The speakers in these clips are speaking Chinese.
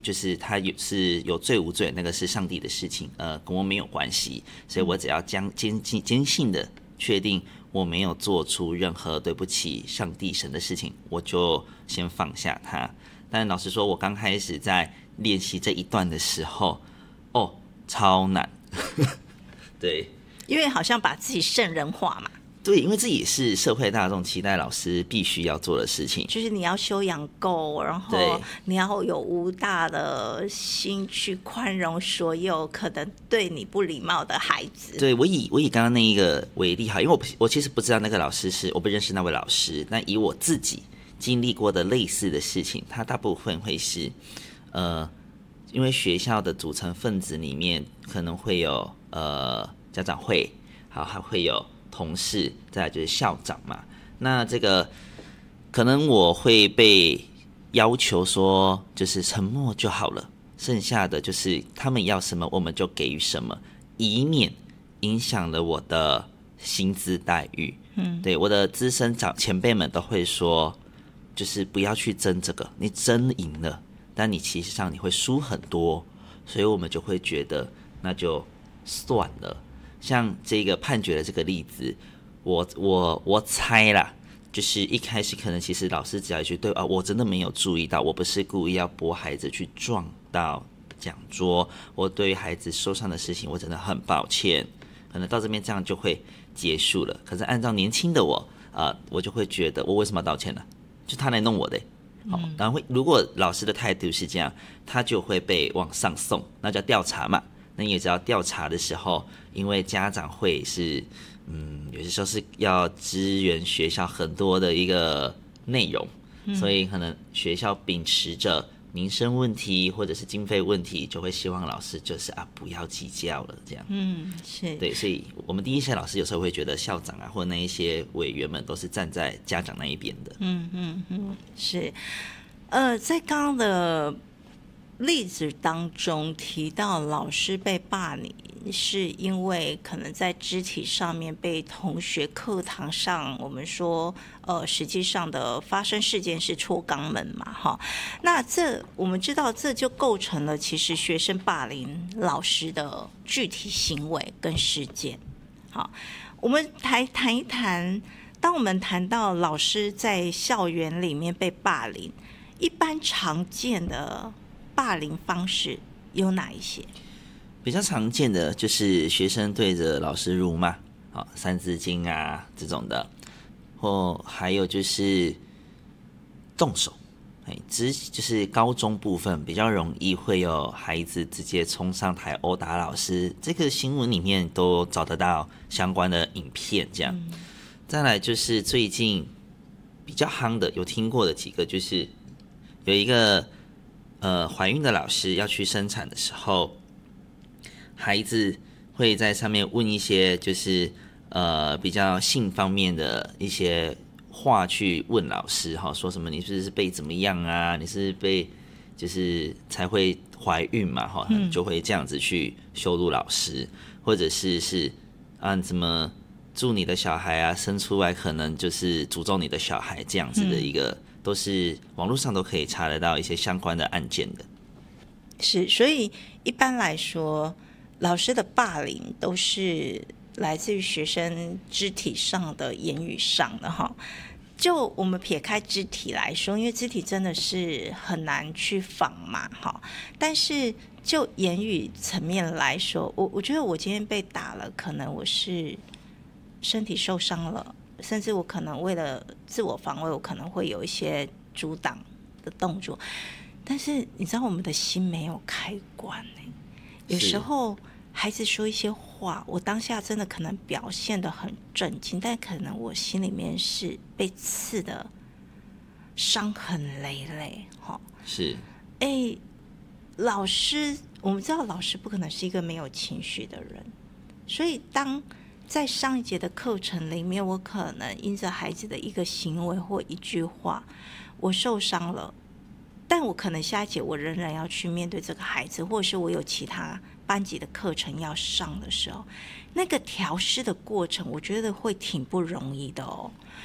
就是他有罪无罪，那个是上帝的事情，跟我没有关系，所以我只要坚信的确定我没有做出任何对不起上帝神的事情，我就先放下他。但老实说，我刚开始在练习这一段的时候，超难，对， 因为好像把自己圣人化嘛。 对，因为这也是社会大众期待老师必须要做的事情， 就是你要修养够，然后你要有无大的心去宽容所有可能对你不礼貌的孩子。 对，我以刚刚那一个为例哈，因为我其实不知道那个老师我不认识那位老师，但以我自己经历过的类似的事情，它大部分会是因为学校的组成分子里面可能会有家长会，好，还会有同事，再来就是校长嘛。那这个可能我会被要求说，就是沉默就好了，剩下的就是他们要什么我们就给予什么，以免影响了我的薪资待遇。对，我的资深前辈们都会说，就是不要去争这个，你争赢了，但你其实上你会输很多，所以我们就会觉得那就算了。像这个判决的这个例子，我猜啦，就是一开始可能其实老师只要一句对我真的没有注意到，我不是故意要拨孩子去撞到讲桌，我对于孩子受伤的事情我真的很抱歉，可能到这边这样就会结束了。可是按照年轻的我就会觉得我为什么要道歉呢？就他来弄我的然后如果老师的态度是这样，他就会被往上送，那叫调查嘛。那你也知道调查的时候，因为家长会是有些时候是要支援学校很多的一个内容，所以可能学校秉持着民生问题或者是经费问题，就会希望老师就是不要计较了这样。 是对，所以我们第一线老师有时候会觉得校长或者那一些委员们都是站在家长那一边的。 是。在刚刚的例子当中提到老师被霸凌是因为可能在肢体上面被同学课堂上我们说实际上的发生事件是戳肛门嘛哈，那我们知道这就构成了其实学生霸凌老师的具体行为跟事件。好，我们谈一谈，当我们谈到老师在校园里面被霸凌，一般常见的霸凌方式有哪一些？ 比较常见的就是学生对着老师辱骂，三字经这种的，或还有就是动手，就是高中部分比较容易会有孩子直接冲上台殴打老师，这个新闻里面都找得到相关的影片这样。再来就是最近比较夯的，有听过的几个，就是有一个怀孕的老师要去生产的时候，孩子会在上面问一些就是比较性方面的一些话去问老师，说什么你是不是被怎么样啊？你是被就是才会怀孕嘛？就会这样子去羞辱老师，或者是怎么祝你的小孩生出来可能就是诅咒你的小孩这样子的一个。都是网络上都可以查得到一些相关的案件的。 是，所以一般来说，老师的霸凌都是来自于学生肢体上的、言语上的哈。就我们撇开肢体来说，因为肢体真的是很难去仿嘛哈。但是就言语层面来说，我觉得我今天被打了，可能我是身体受伤了。甚至我可能为了自我防卫，我可能会有一些阻挡的动作，但是你知道我们的心没有开关有时候孩子说一些话，我当下真的可能表现得很震惊，但可能我心里面是被刺的伤痕累累。 是， 老师，我们知道老师不可能是一个没有情绪的人，所以当在上一节的课程里面，我可能因着孩子的一个行为或一句话，我受伤了，但我可能下一节我仍然要去面对这个孩子，或者是我有其他班级的课程要上的时候，那个调试的过程，我觉得会挺不容易的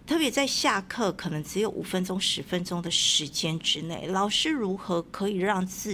特别在下课可能只有5分钟、10分钟的时间之内，老师如何可以让自